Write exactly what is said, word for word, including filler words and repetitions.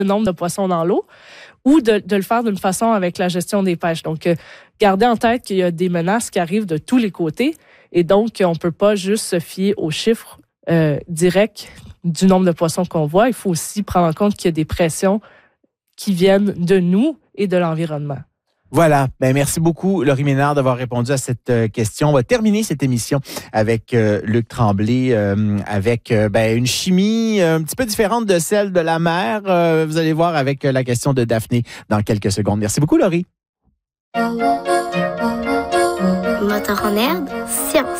le nombre de poissons dans l'eau ou de, de le faire d'une façon avec la gestion des pêches. Donc, euh, gardez en tête qu'il y a des menaces qui arrivent de tous les côtés et donc, on ne peut pas juste se fier aux chiffres euh, directs du nombre de poissons qu'on voit. Il faut aussi prendre en compte qu'il y a des pressions qui viennent de nous et de l'environnement. Voilà. Ben, merci beaucoup, Laurie Ménard, d'avoir répondu à cette euh, question. On va terminer cette émission avec euh, Luc Tremblay, euh, avec euh, ben, une chimie un petit peu différente de celle de la mer. Euh, vous allez voir avec euh, la question de Daphné dans quelques secondes. Merci beaucoup, Laurie. Moteur en herbe, cirque.